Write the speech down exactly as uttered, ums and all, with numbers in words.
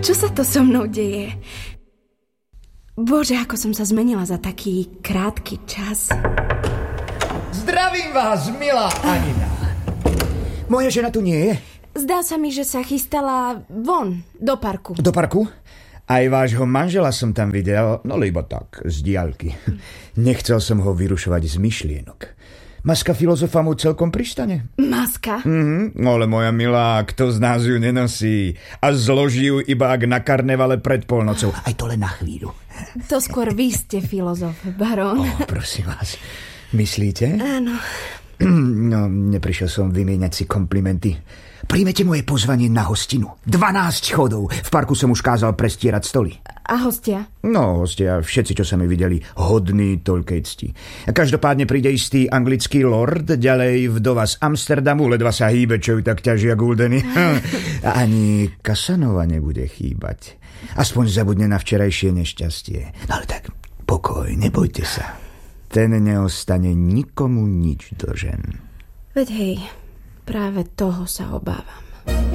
Čo sa to so mnou deje? Bože, ako som sa zmenila za taký krátky čas. Zdravím vás, milá Anina. Moja žena tu nie je? Zdá sa mi, že sa chystala von, do parku. Do parku? Aj vášho manžela som tam videl, no iba tak, z diaľky. Nechcel som ho vyrušovať z myšlienok. Maska filozofa mu celkom pristane. Maska? Mhm, ale moja milá, kto z nás ju nenosí a zloží ju iba ak na karnevale pred polnocou. Aj to len na chvíľu. To skôr vy ste filozof, barón. Ó, prosím vás, myslíte? Áno. No, neprišiel som vymieňať si komplimenty. Príjmete moje pozvanie na hostinu. dvanásť chodov. V parku som už kázal prestierať stoly. A hostia? No, hostia, všetci, čo sa mi videli, hodní toľkej cti. Každopádne príde istý anglický lord, ďalej vdova z Amsterdamu, ledva sa hýbe, čo ju tak ťažia guldeny. Ani Kasanova nebude chýbať. Aspoň zabudne na včerajšie nešťastie. No ale tak, pokoj, nebojte sa. Ten neostane nikomu nič dlžen. Veď hej, práve toho sa obávam.